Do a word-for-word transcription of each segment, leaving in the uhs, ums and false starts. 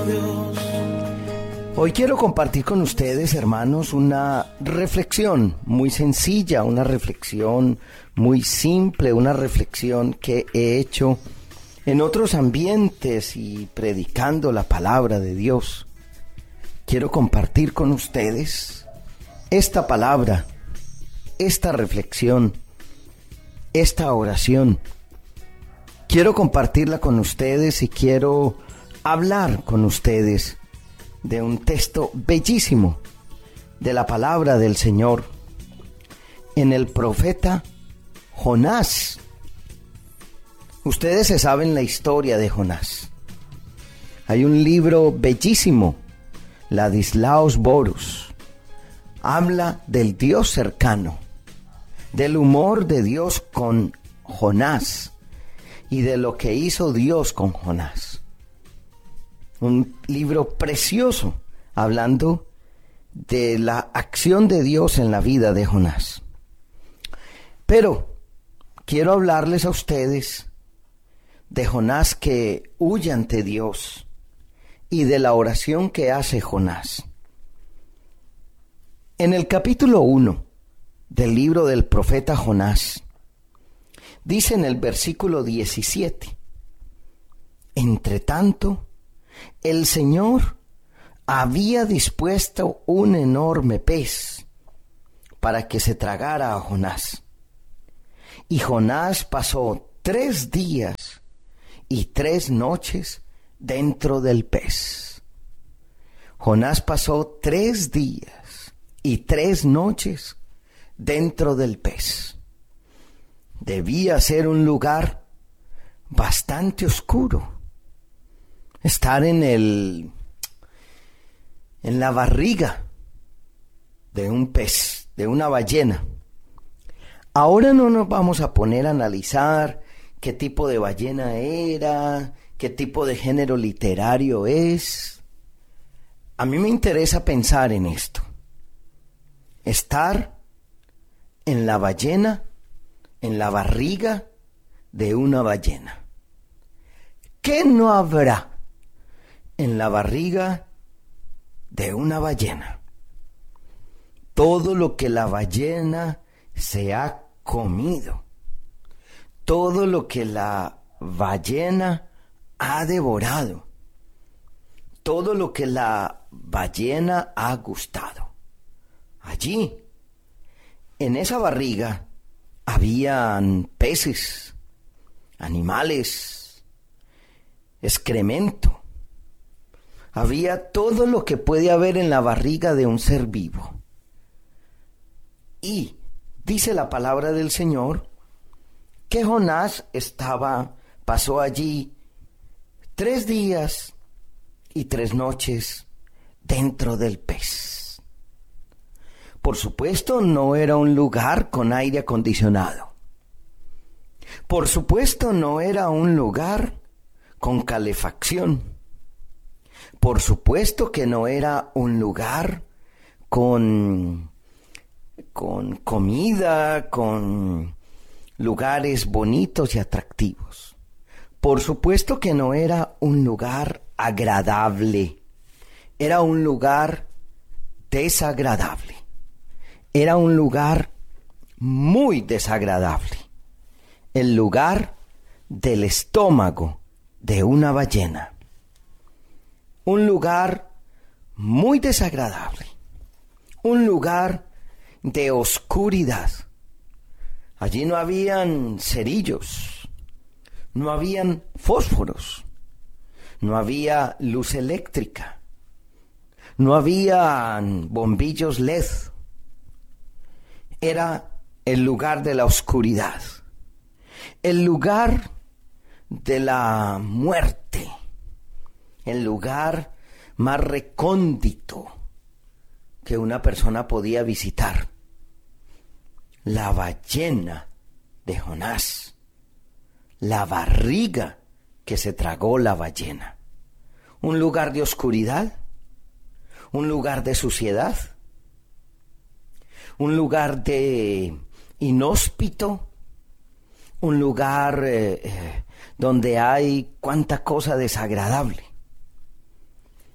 Dios. Hoy quiero compartir con ustedes, hermanos, una reflexión muy sencilla, una reflexión muy simple, una reflexión que he hecho en otros ambientes y predicando la palabra de Dios. Quiero compartir con ustedes esta palabra, esta reflexión, esta oración. Quiero compartirla con ustedes y quiero hablar con ustedes de un texto bellísimo de la palabra del Señor en el profeta Jonás. Ustedes se saben la historia de Jonás. Hay un libro bellísimo, Ladislaus Borus. Habla del Dios cercano, del humor de Dios con Jonás y de lo que hizo Dios con Jonás. Un libro precioso hablando de la acción de Dios en la vida de Jonás. Pero quiero hablarles a ustedes de Jonás que huye ante Dios y de la oración que hace Jonás. En el capítulo uno del libro del profeta Jonás, dice en el versículo diecisiete: Entre tanto, el Señor había dispuesto un enorme pez para que se tragara a Jonás. Y Jonás pasó tres días y tres noches dentro del pez. Jonás pasó tres días y tres noches dentro del pez. Debía ser un lugar bastante oscuro. Estar en el, en la barriga de un pez, de una ballena. Ahora no nos vamos a poner a analizar qué tipo de ballena era, qué tipo de género literario es. A mí me interesa pensar en esto. Estar en la ballena, en la barriga de una ballena. ¿Qué no habrá en la barriga de una ballena? Todo lo que la ballena se ha comido, todo lo que la ballena ha devorado, todo lo que la ballena ha gustado. Allí, en esa barriga, habían peces, animales, excremento. Había todo lo que puede haber en la barriga de un ser vivo. Y dice la palabra del Señor que Jonás estaba, pasó allí tres días y tres noches dentro del pez. Por supuesto, no era un lugar con aire acondicionado. Por supuesto, no era un lugar con calefacción. Por supuesto que no era un lugar con, con comida, con lugares bonitos y atractivos. Por supuesto que no era un lugar agradable. Era un lugar desagradable. Era un lugar muy desagradable. El lugar del estómago de una ballena. Un lugar muy desagradable, un lugar de oscuridad. Allí no habían cerillos, no habían fósforos, no había luz eléctrica, no habían bombillos L E D. Era el lugar de la oscuridad, el lugar de la muerte, el lugar más recóndito que una persona podía visitar. La ballena de Jonás, la barriga que se tragó la ballena. Un lugar de oscuridad, un lugar de suciedad, un lugar de inhóspito, un lugar eh, eh, donde hay cuánta cosa desagradable.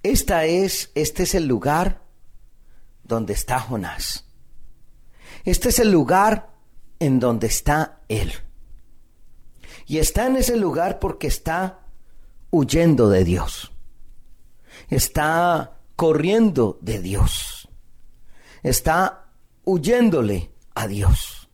Esta es, este es el lugar donde está Jonás. Este es el lugar en donde está él. Y está en ese lugar porque está huyendo de Dios. Está corriendo de Dios. Está huyéndole a Dios.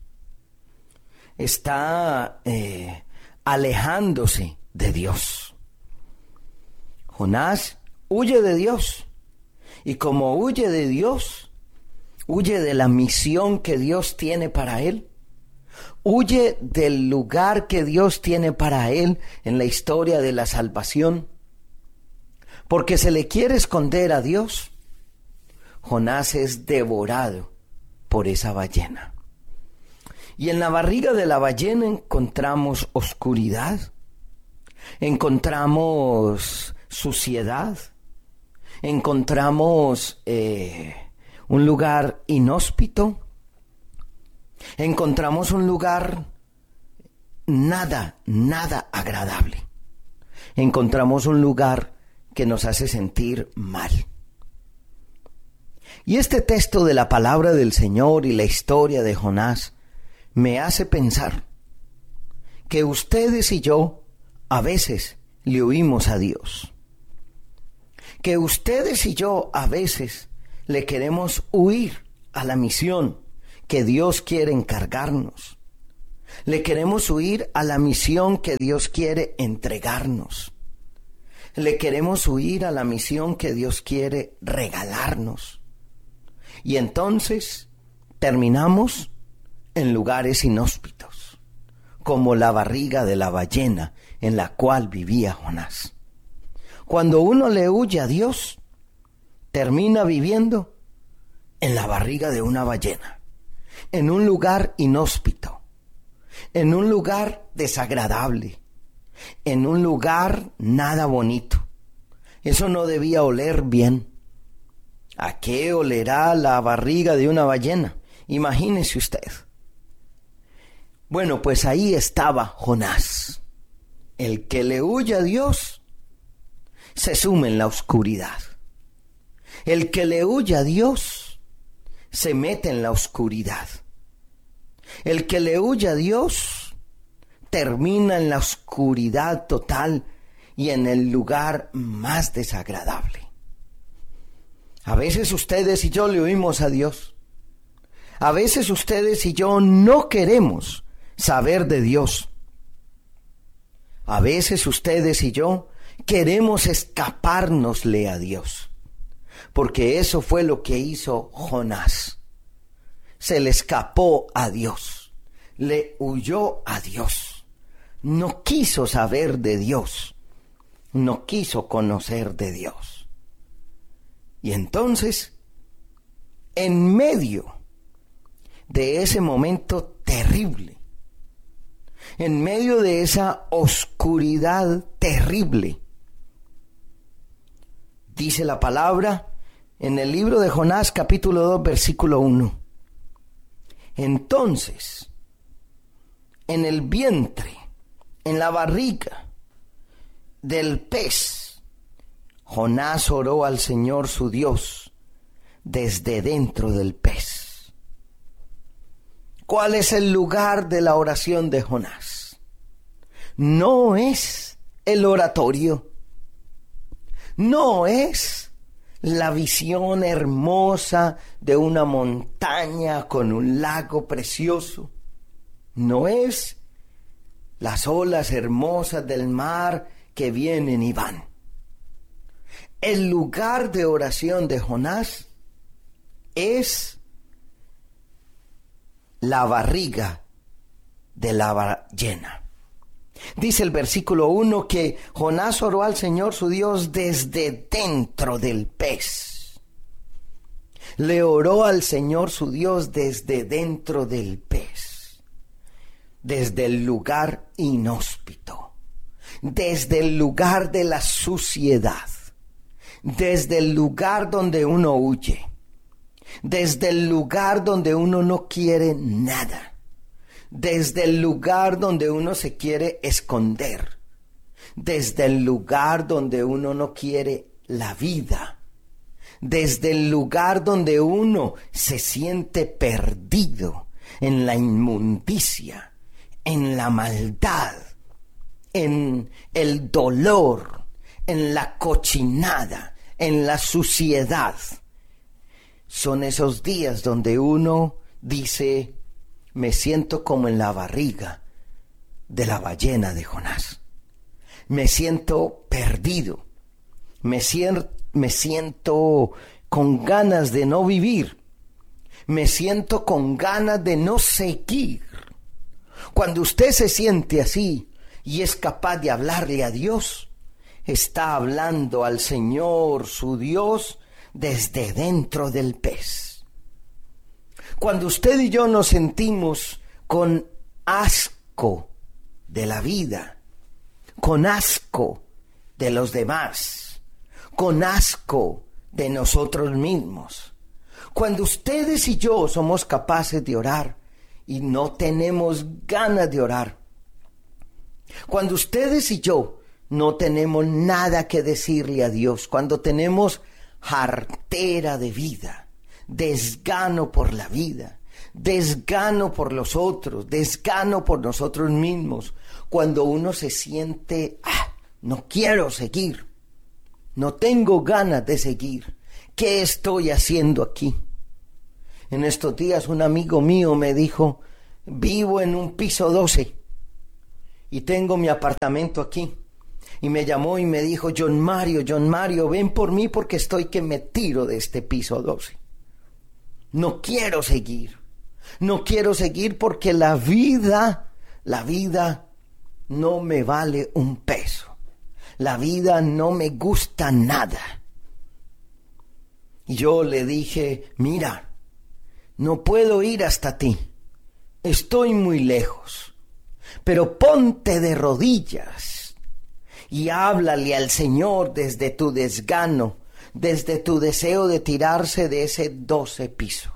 Está eh, alejándose de Dios. Jonás huye de Dios, y como huye de Dios, huye de la misión que Dios tiene para él, huye del lugar que Dios tiene para él en la historia de la salvación, porque se le quiere esconder a Dios. Jonás es devorado por esa ballena. Y en la barriga de la ballena encontramos oscuridad, encontramos suciedad, encontramos eh, un lugar inhóspito, encontramos un lugar nada, nada agradable, encontramos un lugar que nos hace sentir mal. Y este texto de la palabra del Señor y la historia de Jonás me hace pensar que ustedes y yo a veces le huimos a Dios. Que ustedes y yo a veces le queremos huir a la misión que Dios quiere encargarnos. Le queremos huir a la misión que Dios quiere entregarnos. Le queremos huir a la misión que Dios quiere regalarnos. Y entonces terminamos en lugares inhóspitos, como la barriga de la ballena en la cual vivía Jonás. Cuando uno le huye a Dios, termina viviendo en la barriga de una ballena, en un lugar inhóspito, en un lugar desagradable, en un lugar nada bonito. Eso no debía oler bien. ¿A qué olerá la barriga de una ballena? Imagínese usted. Bueno, pues ahí estaba Jonás. El que le huye a Dios se sume en la oscuridad. El que le huye a Dios se mete en la oscuridad. El que le huye a Dios termina en la oscuridad total y en el lugar más desagradable. A veces ustedes y yo le huimos a Dios. A veces ustedes y yo no queremos saber de Dios. A veces ustedes y yo queremos escapárnosle a Dios, porque eso fue lo que hizo Jonás. Se le escapó a Dios, le huyó a Dios, no quiso saber de Dios, no quiso conocer de Dios. Y entonces, en medio de ese momento terrible, en medio de esa oscuridad terrible, dice la palabra en el libro de Jonás, capítulo dos, versículo uno. Entonces, en el vientre, en la barriga del pez, Jonás oró al Señor su Dios desde dentro del pez. ¿Cuál es el lugar de la oración de Jonás? No es el oratorio. No es la visión hermosa de una montaña con un lago precioso. No es las olas hermosas del mar que vienen y van. El lugar de oración de Jonás es la barriga de la ballena. Dice el versículo uno que Jonás oró al Señor su Dios desde dentro del pez. Le oró al Señor su Dios desde dentro del pez. Desde el lugar inhóspito. Desde el lugar de la suciedad. Desde el lugar donde uno huye. Desde el lugar donde uno no quiere nada. Desde el lugar donde uno se quiere esconder. Desde el lugar donde uno no quiere la vida, desde el lugar donde uno se siente perdido en la inmundicia, en la maldad, en el dolor, en la cochinada, en la suciedad. Son esos días donde uno dice, me siento como en la barriga de la ballena de Jonás. Me siento perdido. Me, sier- me siento con ganas de no vivir. Me siento con ganas de no seguir. Cuando usted se siente así y es capaz de hablarle a Dios, está hablando al Señor, su Dios, desde dentro del pez. Cuando usted y yo nos sentimos con asco de la vida, con asco de los demás, con asco de nosotros mismos, cuando ustedes y yo somos capaces de orar y no tenemos ganas de orar, cuando ustedes y yo no tenemos nada que decirle a Dios, cuando tenemos jartera de vida, desgano por la vida, desgano por los otros, desgano por nosotros mismos, cuando uno se siente, ah, no quiero seguir, no tengo ganas de seguir, ¿qué estoy haciendo aquí? En estos días un amigo mío me dijo, vivo en un piso doce y tengo mi apartamento aquí. Y me llamó y me dijo, John Mario, John Mario, ven por mí porque estoy que me tiro de este piso doce. No quiero seguir. No quiero seguir porque la vida, la vida no me vale un peso. La vida no me gusta nada. Y yo le dije, mira, no puedo ir hasta ti. Estoy muy lejos. Pero ponte de rodillas y háblale al Señor desde tu desgano, desde tu deseo de tirarse de ese doce piso.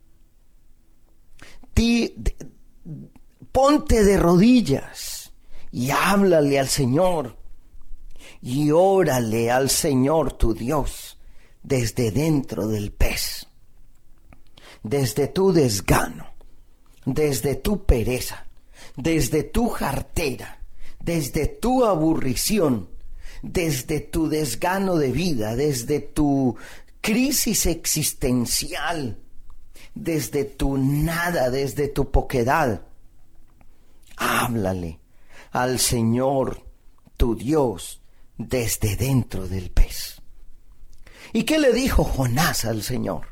Ti, de, ponte de rodillas y háblale al Señor y órale al Señor tu Dios desde dentro del pez, desde tu desgano, desde tu pereza, desde tu jartera, desde tu aburrición, desde tu desgano de vida, desde tu crisis existencial, desde tu nada, desde tu poquedad. Háblale al Señor, tu Dios, desde dentro del pez. ¿Y qué le dijo Jonás al Señor?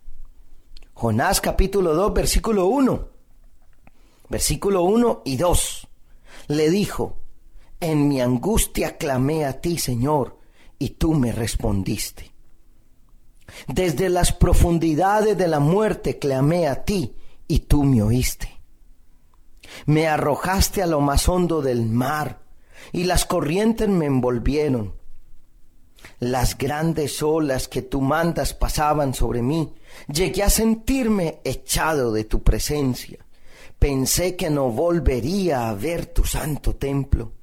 Jonás capítulo dos, versículo uno. Versículo uno y dos. Le dijo, en mi angustia clamé a ti, Señor, y tú me respondiste. Desde las profundidades de la muerte clamé a ti, y tú me oíste. Me arrojaste a lo más hondo del mar, y las corrientes me envolvieron. Las grandes olas que tú mandas pasaban sobre mí. Llegué a sentirme echado de tu presencia. Pensé que no volvería a ver tu santo templo.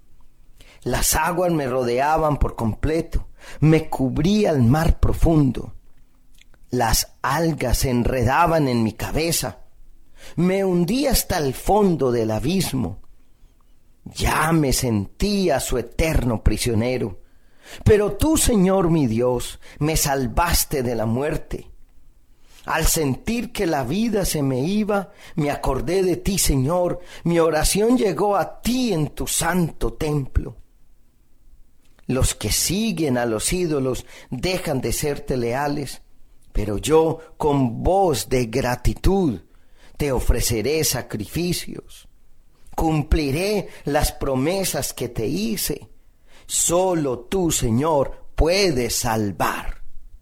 Las aguas me rodeaban por completo, me cubría el mar profundo. Las algas se enredaban en mi cabeza, me hundí hasta el fondo del abismo. Ya me sentía su eterno prisionero, pero tú, Señor mi Dios, me salvaste de la muerte. Al sentir que la vida se me iba, me acordé de ti, Señor. Mi oración llegó a ti en tu santo templo. Los que siguen a los ídolos dejan de serte leales, pero yo, con voz de gratitud, te ofreceré sacrificios. Cumpliré las promesas que te hice. Solo tú, Señor, puedes salvar.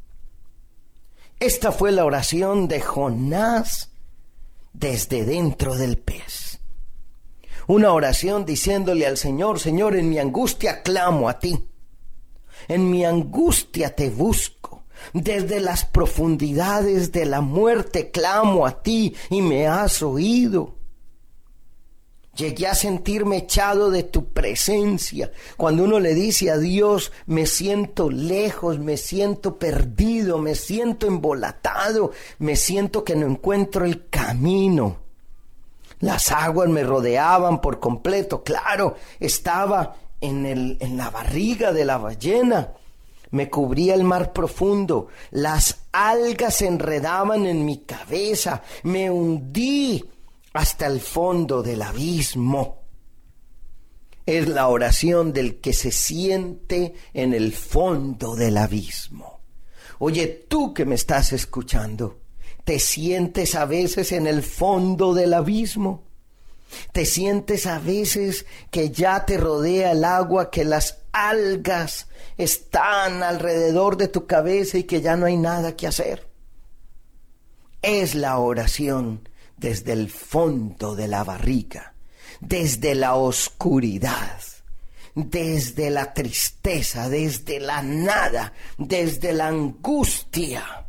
Esta fue la oración de Jonás desde dentro del pez. Una oración diciéndole al Señor, Señor, en mi angustia clamo a ti. En mi angustia te busco. Desde las profundidades de la muerte clamo a ti y me has oído. Llegué a sentirme echado de tu presencia. Cuando uno le dice a Dios, me siento lejos, me siento perdido, me siento embolatado, me siento que no encuentro el camino. Las aguas me rodeaban por completo. Claro, estaba en el, en la barriga de la ballena. Me cubría el mar profundo. Las algas se enredaban en mi cabeza. Me hundí hasta el fondo del abismo. Es la oración del que se siente en el fondo del abismo. Oye, tú que me estás escuchando, ¿te sientes a veces en el fondo del abismo? ¿Te sientes a veces que ya te rodea el agua, que las algas están alrededor de tu cabeza y que ya no hay nada que hacer? Es la oración desde el fondo de la barriga, desde la oscuridad, desde la tristeza, desde la nada, desde la angustia.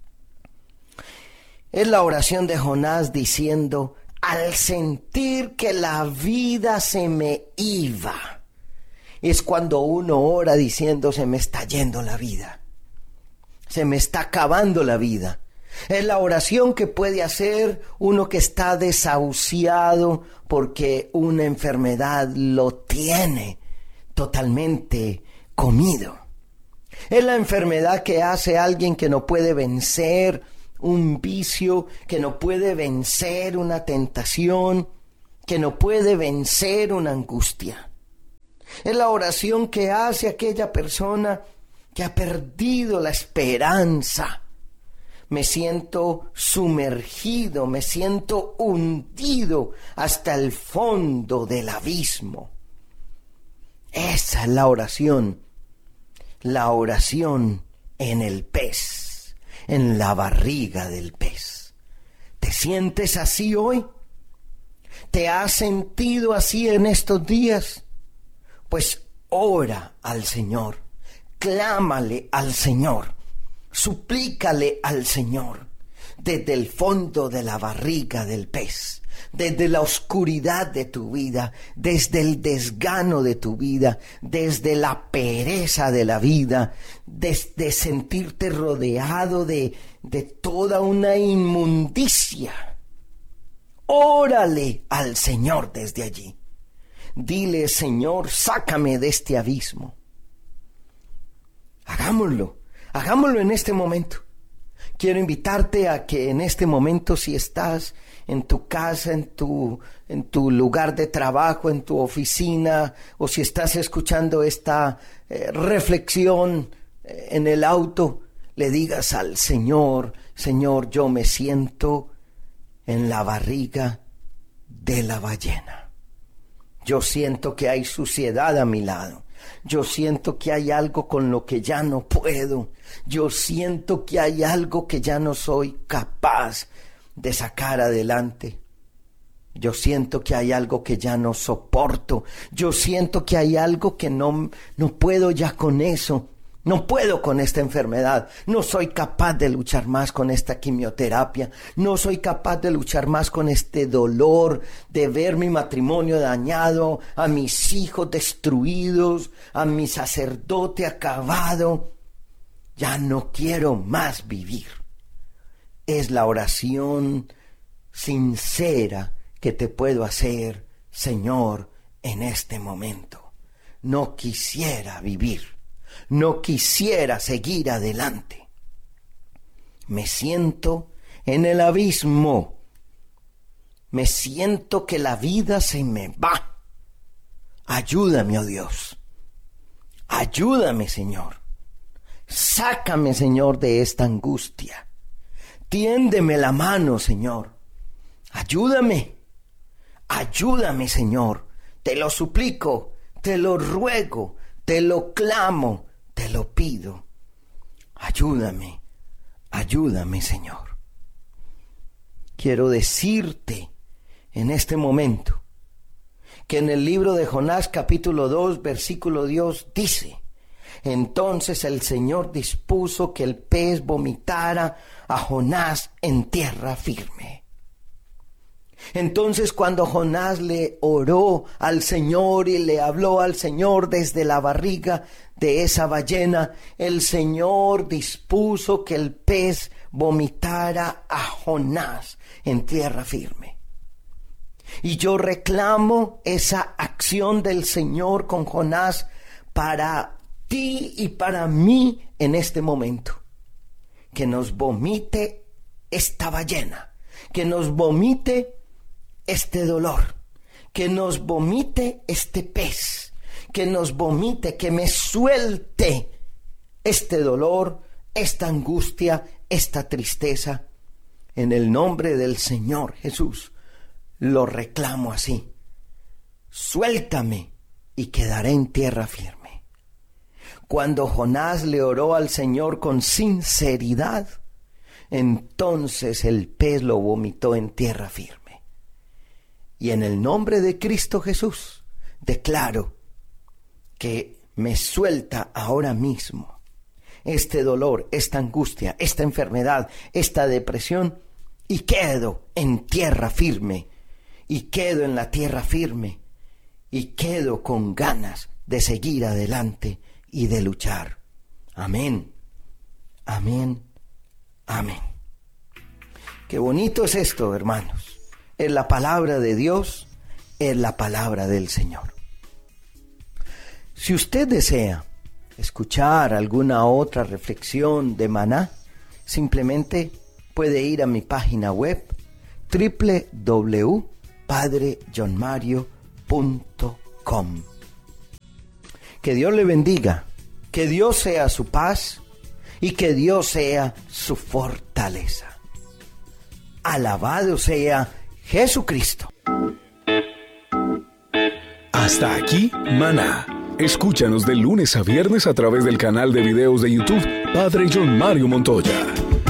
Es la oración de Jonás diciendo, al sentir que la vida se me iba. Es cuando uno ora diciendo, se me está yendo la vida, se me está acabando la vida. Es la oración que puede hacer uno que está desahuciado porque una enfermedad lo tiene totalmente comido. Es la enfermedad que hace alguien que no puede vencer un vicio, que no puede vencer una tentación, que no puede vencer una angustia. Es la oración que hace aquella persona que ha perdido la esperanza. Me siento sumergido, me siento hundido hasta el fondo del abismo. Esa es la oración, la oración en el pez, en la barriga del pez. ¿Te sientes así hoy? ¿Te has sentido así en estos días? Pues ora al Señor, clámale al Señor. Suplícale al Señor desde el fondo de la barriga del pez, desde la oscuridad de tu vida, desde el desgano de tu vida, desde la pereza de la vida, desde sentirte rodeado de, de toda una inmundicia. Órale al Señor desde allí. Dile, Señor, sácame de este abismo. Hagámoslo. Hagámoslo en este momento. Quiero invitarte a que en este momento, si estás en tu casa, en tu, en tu lugar de trabajo, en tu oficina, o si estás escuchando esta eh, reflexión eh, en el auto, le digas al Señor, Señor, yo me siento en la barriga de la ballena. Yo siento que hay suciedad a mi lado. Yo siento que hay algo con lo que ya no puedo. Yo siento que hay algo que ya no soy capaz de sacar adelante. Yo siento que hay algo que ya no soporto. Yo siento que hay algo que no, no puedo ya con eso. No puedo con esta enfermedad. No soy capaz de luchar más con esta quimioterapia. No soy capaz de luchar más con este dolor de ver mi matrimonio dañado, a mis hijos destruidos, a mi sacerdote acabado. Ya no quiero más vivir. Es la oración sincera que te puedo hacer, Señor, en este momento. No quisiera vivir. No quisiera seguir adelante. Me siento en el abismo. Me siento que la vida se me va. Ayúdame, oh Dios. Ayúdame, Señor. Sácame, Señor, de esta angustia. Tiéndeme la mano, Señor. Ayúdame. Ayúdame, Señor. Te lo suplico, te lo ruego, te lo clamo, te lo pido. Ayúdame, ayúdame, Señor. Quiero decirte en este momento que en el libro de Jonás capítulo dos versículo dos dice: entonces el Señor dispuso que el pez vomitara a Jonás en tierra firme. Entonces cuando Jonás le oró al Señor y le habló al Señor desde la barriga de esa ballena, el Señor dispuso que el pez vomitara a Jonás en tierra firme. Y yo reclamo esa acción del Señor con Jonás para ti y para mí en este momento. Que nos vomite esta ballena, que nos vomite este dolor, que nos vomite este pez, que nos vomite, que me suelte este dolor, esta angustia, esta tristeza. En el nombre del Señor Jesús, lo reclamo así. Suéltame y quedaré en tierra firme. Cuando Jonás le oró al Señor con sinceridad, entonces el pez lo vomitó en tierra firme. Y en el nombre de Cristo Jesús, declaro que me suelta ahora mismo este dolor, esta angustia, esta enfermedad, esta depresión, y quedo en tierra firme, y quedo en la tierra firme, y quedo con ganas de seguir adelante y de luchar. Amén, amén, amén. Qué bonito es esto, hermanos. Es la palabra de Dios, es la palabra del Señor. Si usted desea escuchar alguna otra reflexión de Maná, simplemente puede ir a mi página web doble u doble u doble u punto padre john mario punto com. Que Dios le bendiga, que Dios sea su paz y que Dios sea su fortaleza. Alabado sea Jesucristo. Hasta aquí, Maná. Escúchanos de lunes a viernes a través del canal de videos de YouTube Padre John Mario Montoya.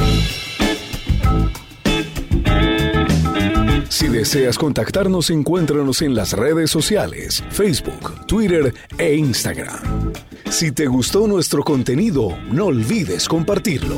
Si deseas contactarnos, encuéntranos en las redes sociales, Facebook, Twitter e Instagram. Si te gustó nuestro contenido, no olvides compartirlo.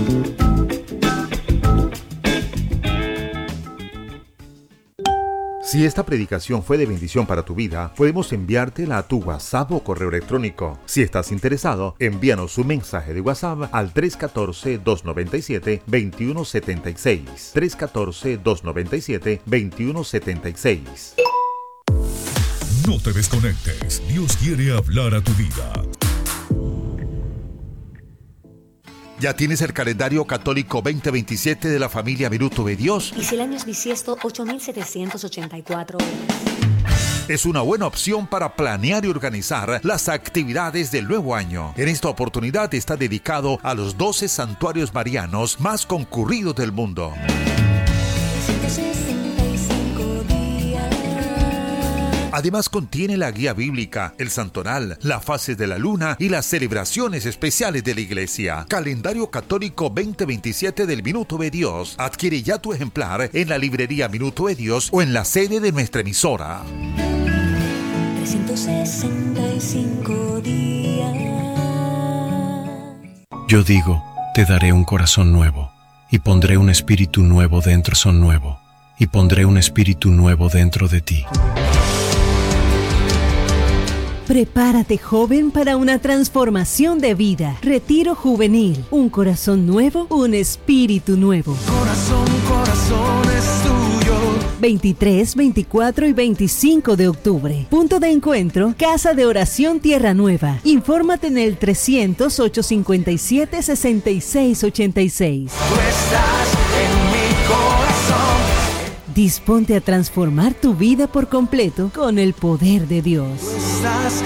Si esta predicación fue de bendición para tu vida, podemos enviártela a tu WhatsApp o correo electrónico. Si estás interesado, envíanos un mensaje de WhatsApp al tres uno cuatro, dos nueve siete, dos uno siete seis. tres uno cuatro, dos nueve siete, dos uno siete seis. No te desconectes. Dios quiere hablar a tu vida. ¿Ya tienes el calendario católico veinte veintisiete de la familia Minuto de Dios? Y si el año es bisiesto, ocho mil setecientos ochenta y cuatro horas. Es una buena opción para planear y organizar las actividades del nuevo año. En esta oportunidad está dedicado a los doce santuarios marianos más concurridos del mundo. Además contiene la guía bíblica, el santoral, las fases de la luna y las celebraciones especiales de la iglesia. Calendario católico veinte veintisiete del Minuto de Dios. Adquiere ya tu ejemplar en la librería Minuto de Dios o en la sede de nuestra emisora. trescientos sesenta y cinco días. Yo digo, te daré un corazón nuevo, y pondré un espíritu nuevo dentro son nuevo, y pondré un espíritu nuevo dentro de ti. Prepárate, joven, para una transformación de vida. Retiro juvenil. Un corazón nuevo, un espíritu nuevo. Corazón, corazón es tuyo. veintitrés, veinticuatro y veinticinco de octubre. Punto de encuentro, Casa de Oración Tierra Nueva. Infórmate en el trescientos, ochocientos cincuenta y siete, sesenta y seis ochenta y seis. Tú estás en mi corazón. Disponte a transformar tu vida por completo con el poder de Dios. Tú estás